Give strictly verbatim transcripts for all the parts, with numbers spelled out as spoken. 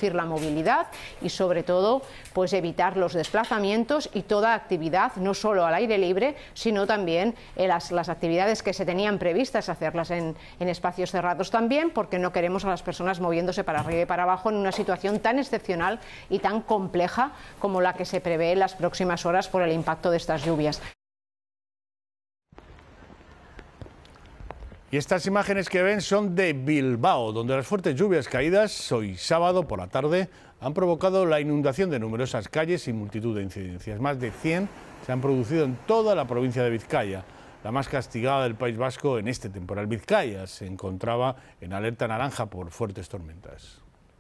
reducir la movilidad y sobre todo pues evitar los desplazamientos y toda actividad, no solo al aire libre, sino también eh, las, las actividades que se tenían previstas hacerlas en, en espacios cerrados también, porque no queremos a las personas moviéndose para arriba y para abajo en una situación tan excepcional y tan compleja como la que se prevé en las próximas horas por el impacto de estas lluvias. Y estas imágenes que ven son de Bilbao, donde las fuertes lluvias caídas hoy sábado por la tarde han provocado la inundación de numerosas calles y multitud de incidencias. Más de cien se han producido en toda la provincia de Vizcaya, la más castigada del País Vasco en este temporal. Vizcaya se encontraba en alerta naranja por fuertes tormentas.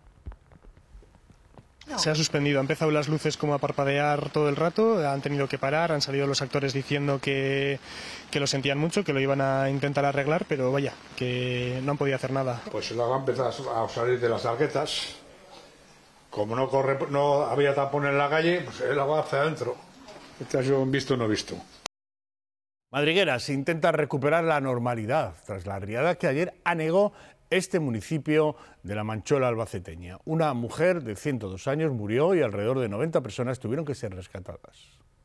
Se ha suspendido, han empezado las luces como a parpadear todo el rato, han tenido que parar, han salido los actores diciendo que, que lo sentían mucho, que lo iban a intentar arreglar, pero vaya, que no han podido hacer nada. Pues el agua empezó a salir de las arguetas, como no, corre, no había tapón en la calle, pues el agua hacia adentro. Este ha sido un visto no visto. Madrigueras intenta recuperar la normalidad tras la riada que ayer anegó este municipio de la Manchola albaceteña. Una mujer de ciento dos años murió y alrededor de noventa personas tuvieron que ser rescatadas.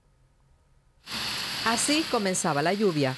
Así comenzaba la lluvia.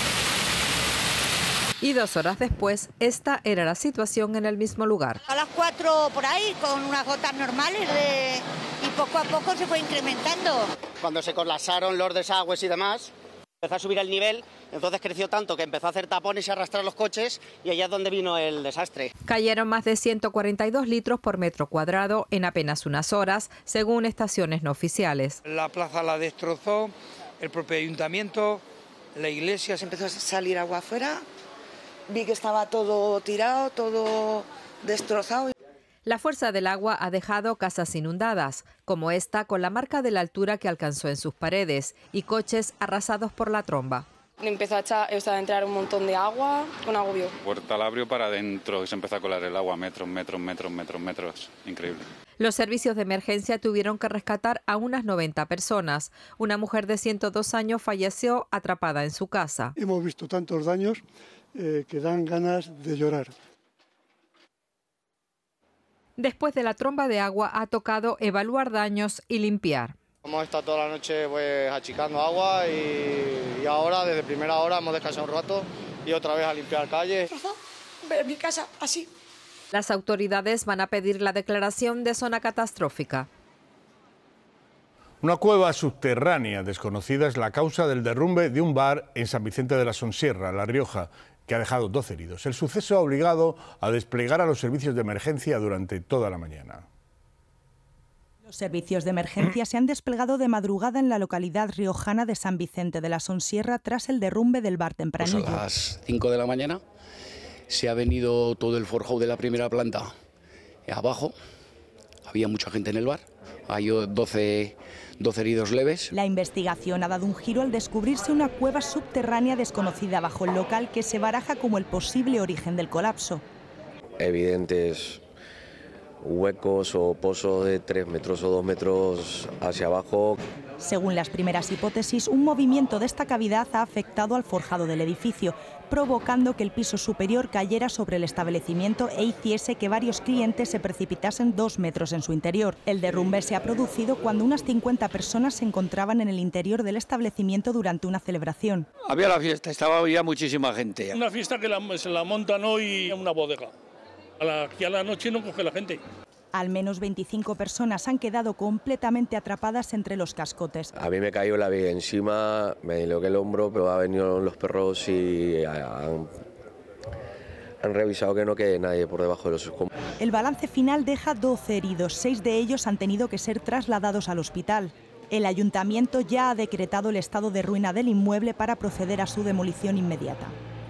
Y dos horas después, esta era la situación en el mismo lugar. A las cuatro por ahí, con unas gotas normales de... y poco a poco se fue incrementando. Cuando se colapsaron los desagües y demás, empezó a subir el nivel, entonces creció tanto que empezó a hacer tapones y a arrastrar los coches y allá es donde vino el desastre. Cayeron más de ciento cuarenta y dos litros por metro cuadrado en apenas unas horas, según estaciones no oficiales. La plaza la destrozó, el propio ayuntamiento, la iglesia. Se empezó a salir agua afuera, vi que estaba todo tirado, todo destrozado. La fuerza del agua ha dejado casas inundadas, como esta con la marca de la altura que alcanzó en sus paredes, y coches arrasados por la tromba. Empezó a, echar, o sea, a entrar un montón de agua con agobio. Puerta la abrió para adentro y se empezó a colar el agua, metros, metros, metros, metros, metros. Increíble. Los servicios de emergencia tuvieron que rescatar a unas noventa personas. Una mujer de ciento dos años falleció atrapada en su casa. Hemos visto tantos daños eh, que dan ganas de llorar. Después de la tromba de agua ha tocado evaluar daños y limpiar. Hemos estado toda la noche pues achicando agua y, y ahora desde primera hora hemos descansado un rato y otra vez a limpiar calles. Pero mi casa así. Las autoridades van a pedir la declaración de zona catastrófica. Una cueva subterránea desconocida es la causa del derrumbe de un bar en San Vicente de la Sonsierra, La Rioja, que ha dejado doce heridos. El suceso ha obligado a desplegar a los servicios de emergencia durante toda la mañana. Los servicios de emergencia se han desplegado de madrugada en la localidad riojana de San Vicente de la Sonsierra tras el derrumbe del bar Tempranillo. Pues a las cinco de la mañana se ha venido todo el forjado de la primera planta abajo. Había mucha gente en el bar. Hay doce, doce heridos leves. La investigación ha dado un giro al descubrirse una cueva subterránea desconocida bajo el local que se baraja como el posible origen del colapso. Evidentes huecos o pozos de tres metros o dos metros hacia abajo. Según las primeras hipótesis, un movimiento de esta cavidad ha afectado al forjado del edificio, provocando que el piso superior cayera sobre el establecimiento e hiciese que varios clientes se precipitasen dos metros en su interior. El derrumbe se ha producido cuando unas cincuenta personas se encontraban en el interior del establecimiento durante una celebración. Había la fiesta, estaba ya muchísima gente. Una fiesta que la, se la montan hoy en una bodega. A la, aquí a la noche no coge la gente. Al menos veinticinco personas han quedado completamente atrapadas entre los cascotes. A mí me cayó la viga encima, me disloqué el hombro, pero han venido los perros y han, han revisado que no quede nadie por debajo de los escombros. El balance final deja doce heridos, seis de ellos han tenido que ser trasladados al hospital. El ayuntamiento ya ha decretado el estado de ruina del inmueble para proceder a su demolición inmediata.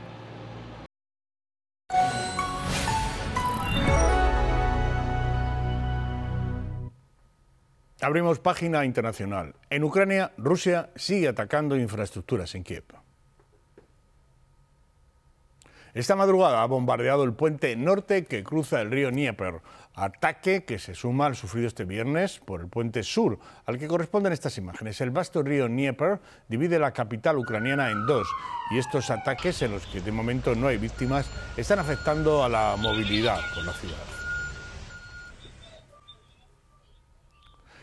Abrimos página internacional. En Ucrania, Rusia sigue atacando infraestructuras en Kiev. Esta madrugada ha bombardeado el puente norte que cruza el río Dnieper, ataque que se suma al sufrido este viernes por el puente sur, al que corresponden estas imágenes. El vasto río Dnieper divide la capital ucraniana en dos, y estos ataques, en los que de momento no hay víctimas, están afectando a la movilidad por la ciudad.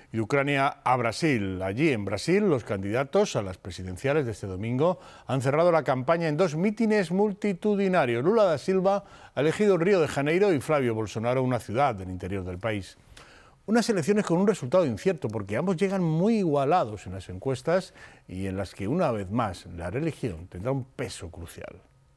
y de Ucrania a Brasil. Allí, en Brasil, los candidatos a las presidenciales de este domingo han cerrado la campaña en dos mítines multitudinarios. Lula da Silva ha elegido Río de Janeiro y Flavio Bolsonaro una ciudad del interior del país. Unas elecciones con un resultado incierto, porque ambos llegan muy igualados en las encuestas y en las que, una vez más, la religión tendrá un peso crucial.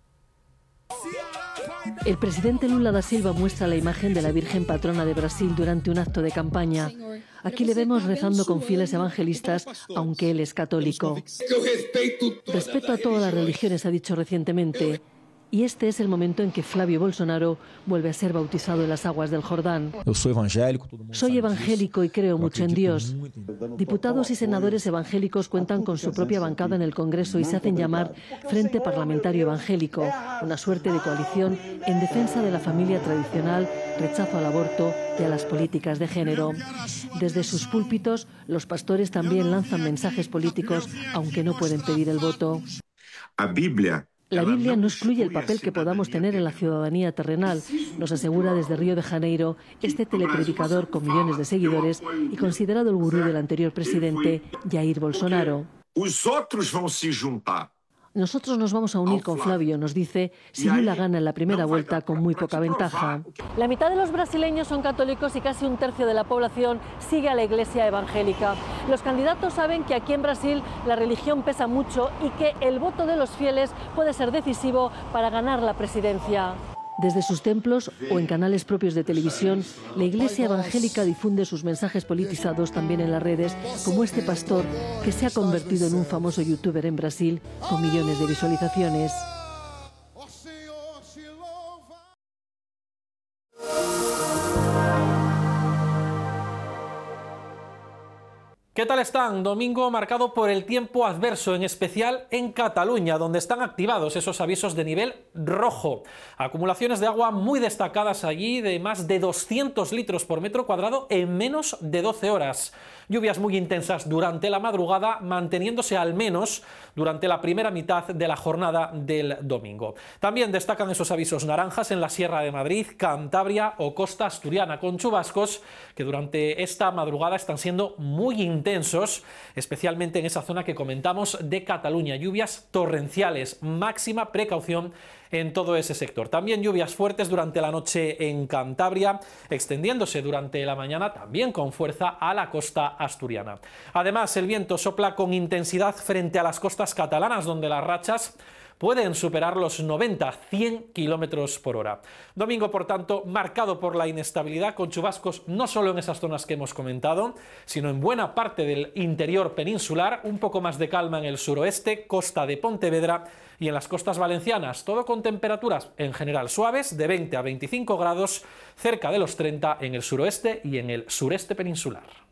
El presidente Lula da Silva muestra la imagen de la Virgen Patrona de Brasil durante un acto de campaña. Aquí le vemos rezando con fieles evangelistas, aunque él es católico. Respeto a todas las religiones, ha dicho recientemente. Y este es el momento en que Flavio Bolsonaro vuelve a ser bautizado en las aguas del Jordán. Soy evangélico y creo mucho en Dios. Diputados y senadores evangélicos cuentan con su propia bancada en el Congreso y se hacen llamar Frente Parlamentario Evangélico, una suerte de coalición en defensa de la familia tradicional, rechazo al aborto y a las políticas de género. Desde sus púlpitos, los pastores también lanzan mensajes políticos, aunque no pueden pedir el voto. La Biblia La Biblia no excluye el papel que podamos tener en la ciudadanía terrenal, nos asegura desde Río de Janeiro este telepredicador con millones de seguidores y considerado el gurú del anterior presidente, Jair Bolsonaro. Os outros vão se juntar. Nosotros nos vamos a unir con Flavio, nos dice, si Lula gana en la primera vuelta con muy poca ventaja. La mitad de los brasileños son católicos y casi un tercio de la población sigue a la iglesia evangélica. Los candidatos saben que aquí en Brasil la religión pesa mucho y que el voto de los fieles puede ser decisivo para ganar la presidencia. Desde sus templos o en canales propios de televisión, la Iglesia evangélica difunde sus mensajes politizados también en las redes, como este pastor que se ha convertido en un famoso youtuber en Brasil con millones de visualizaciones. ¿Qué tal están? Domingo marcado por el tiempo adverso, en especial en Cataluña, donde están activados esos avisos de nivel rojo. Acumulaciones de agua muy destacadas allí, de más de doscientos litros por metro cuadrado en menos de doce horas. Lluvias muy intensas durante la madrugada, manteniéndose al menos durante la primera mitad de la jornada del domingo. También destacan esos avisos naranjas en la Sierra de Madrid, Cantabria o Costa Asturiana, con chubascos que durante esta madrugada están siendo muy intensos, especialmente en esa zona que comentamos de Cataluña. Lluvias torrenciales, máxima precaución en todo ese sector. También lluvias fuertes durante la noche en Cantabria, extendiéndose durante la mañana también con fuerza a la costa asturiana. Además, el viento sopla con intensidad frente a las costas catalanas, donde las rachas pueden superar los noventa a cien kilómetros por hora. Domingo, por tanto, marcado por la inestabilidad, con chubascos no solo en esas zonas que hemos comentado, sino en buena parte del interior peninsular, un poco más de calma en el suroeste, costa de Pontevedra y en las costas valencianas, todo con temperaturas en general suaves de veinte a veinticinco grados, cerca de los treinta en el suroeste y en el sureste peninsular.